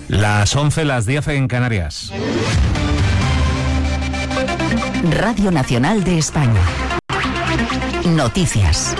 Las 11, las 10 en Canarias. Radio Nacional de España. Noticias.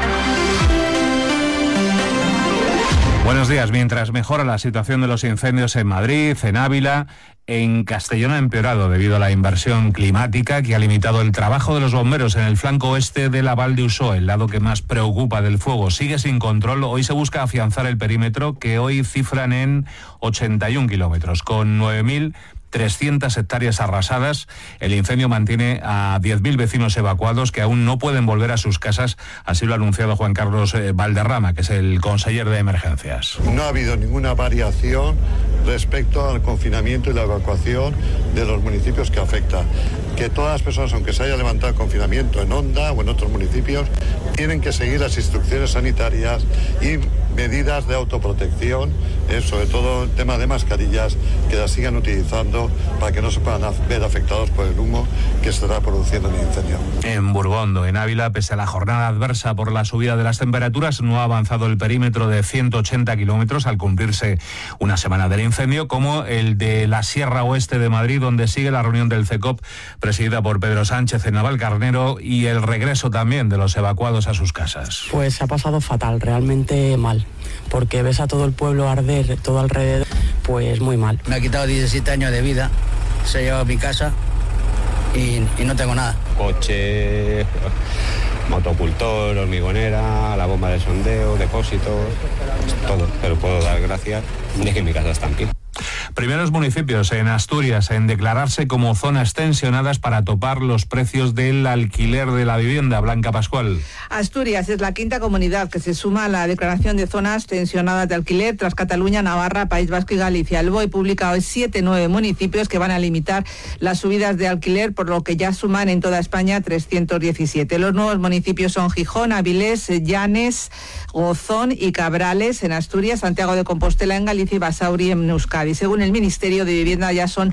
Buenos días. Mientras mejora la situación de los incendios en Madrid, en Ávila, en Castellón ha empeorado debido a la inversión climática que ha limitado el trabajo de los bomberos en el flanco oeste de la Val de Usoe, el lado que más preocupa del fuego. Sigue sin control. Hoy se busca afianzar el perímetro, que hoy cifran en 81 kilómetros, con 9.300 hectáreas arrasadas. El incendio mantiene a 10.000 vecinos evacuados que aún no pueden volver a sus casas. Así lo ha anunciado Juan Carlos Valderrama, que es el conseller de emergencias. No ha habido ninguna variación respecto al confinamiento y la evacuación de los municipios que afecta. Que todas las personas, aunque se haya levantado el confinamiento en Onda o en otros municipios, tienen que seguir las instrucciones sanitarias y medidas de autoprotección, sobre todo el tema de mascarillas, que las sigan utilizando para que no se puedan ver afectados por el humo que se estará produciendo en el incendio. En Burgondo, en Ávila, pese a la jornada adversa por la subida de las temperaturas, no ha avanzado el perímetro de 180 kilómetros al cumplirse una semana del incendio, como el de la Sierra Oeste de Madrid, donde sigue la reunión del CECOP presidida por Pedro Sánchez en Navalcarnero, y el regreso también de los evacuados a sus casas. Pues se ha pasado fatal, realmente mal, porque ves a todo el pueblo arder, todo alrededor, pues muy mal. Me ha quitado 17 años de vida, se ha llevado a mi casa y no tengo nada. Coche, motocultor, hormigonera, la bomba de sondeo, depósitos, todo, pero puedo dar gracias de que mi casa está en pie. Primeros municipios en Asturias en declararse como zonas tensionadas para topar los precios del alquiler de la vivienda. Blanca Pascual. Asturias es la quinta comunidad que se suma a la declaración de zonas tensionadas de alquiler tras Cataluña, Navarra, País Vasco y Galicia. El BOE publica hoy 7 nuevos municipios que van a limitar las subidas de alquiler, por lo que ya suman en toda España 317. Los nuevos municipios son Gijón, Avilés, Llanes, Gozón y Cabrales en Asturias, Santiago de Compostela en Galicia y Basauri en Euskadi. Según el Ministerio de Vivienda, ya son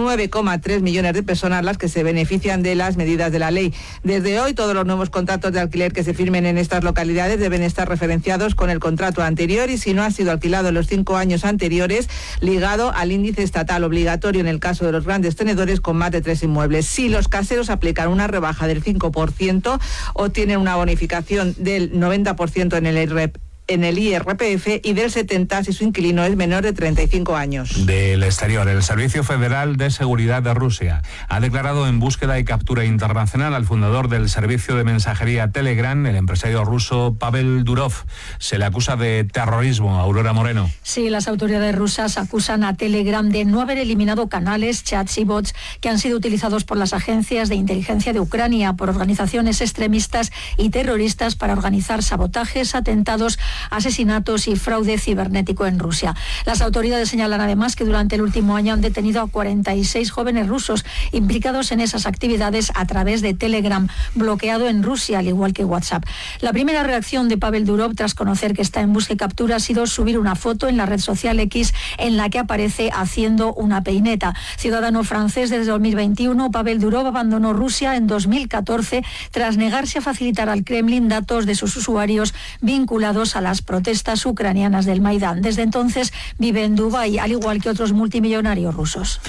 9,3 millones de personas las que se benefician de las medidas de la ley. Desde hoy, todos los nuevos contratos de alquiler que se firmen en estas localidades deben estar referenciados con el contrato anterior y, si no ha sido alquilado en los 5 años anteriores, ligado al índice estatal obligatorio en el caso de los grandes tenedores con más de 3 inmuebles. Si los caseros aplican una rebaja del 5% o tienen una bonificación del 90% en el IRPF y del 70% si su inquilino es menor de 35 años. Del exterior, el Servicio Federal de Seguridad de Rusia ha declarado en búsqueda y captura internacional al fundador del servicio de mensajería Telegram, el empresario ruso Pavel Durov. Se le acusa de terrorismo. Aurora Moreno. Sí, las autoridades rusas acusan a Telegram de no haber eliminado canales, chats y bots que han sido utilizados por las agencias de inteligencia de Ucrania, por organizaciones extremistas y terroristas para organizar sabotajes, atentados, asesinatos y fraude cibernético en Rusia. Las autoridades señalan además que durante el último año han detenido a 46 jóvenes rusos implicados en esas actividades a través de Telegram, bloqueado en Rusia, al igual que WhatsApp. La primera reacción de Pavel Durov, tras conocer que está en busca y captura, ha sido subir una foto en la red social X en la que aparece haciendo una peineta. Ciudadano francés desde 2021, Pavel Durov abandonó Rusia en 2014 tras negarse a facilitar al Kremlin datos de sus usuarios vinculados a las protestas ucranianas del Maidán. Desde entonces vive en Dubái, al igual que otros multimillonarios rusos.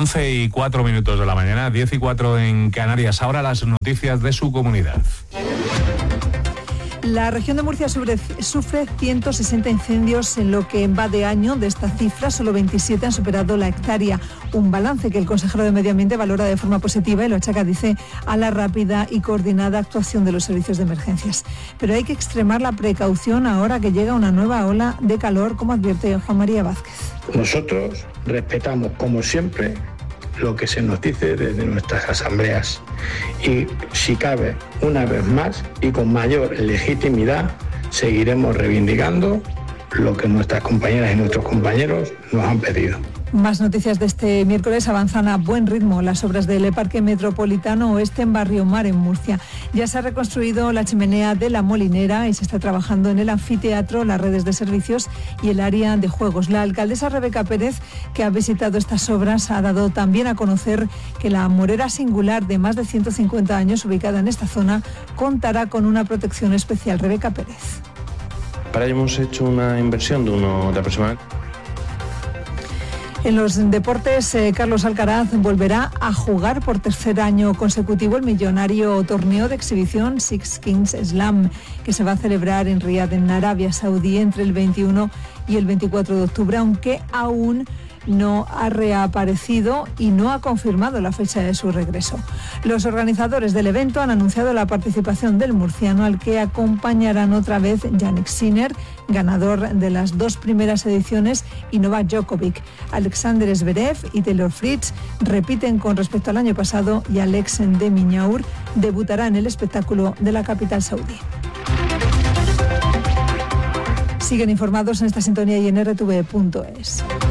11:04 de la mañana, 10:04 en Canarias. Ahora las noticias de su comunidad. La región de Murcia sufre 160 incendios en lo que va de año. De esta cifra, solo 27 han superado la hectárea. Un balance que el consejero de Medio Ambiente valora de forma positiva y lo achaca, dice, a la rápida y coordinada actuación de los servicios de emergencias. Pero hay que extremar la precaución ahora que llega una nueva ola de calor, como advierte Juan María Vázquez. Nosotros respetamos, como siempre, lo que se nos dice desde nuestras asambleas y, si cabe, una vez más y con mayor legitimidad, seguiremos reivindicando lo que nuestras compañeras y nuestros compañeros nos han pedido. Más noticias de este miércoles. Avanzan a buen ritmo las obras del Parque Metropolitano Oeste en Barrio Mar, en Murcia. Ya se ha reconstruido la chimenea de la Molinera y se está trabajando en el anfiteatro, las redes de servicios y el área de juegos. La alcaldesa Rebeca Pérez, que ha visitado estas obras, ha dado también a conocer que la morera singular de más de 150 años ubicada en esta zona contará con una protección especial. Rebeca Pérez. Para ello hemos hecho una inversión de aproximadamente. En los deportes, Carlos Alcaraz volverá a jugar por tercer año consecutivo el millonario torneo de exhibición Six Kings Slam, que se va a celebrar en Riad, en Arabia Saudí, entre el 21 y el 24 de octubre, aunque aún no ha reaparecido y no ha confirmado la fecha de su regreso. Los organizadores del evento han anunciado la participación del murciano, al que acompañarán otra vez Jannik Sinner, ganador de las 2 primeras ediciones, y Novak Djokovic. Alexander Zverev y Taylor Fritz repiten con respecto al año pasado, y Alex de Minaur debutará en el espectáculo de la capital saudí. Siguen informados en esta sintonía y en rtv.es.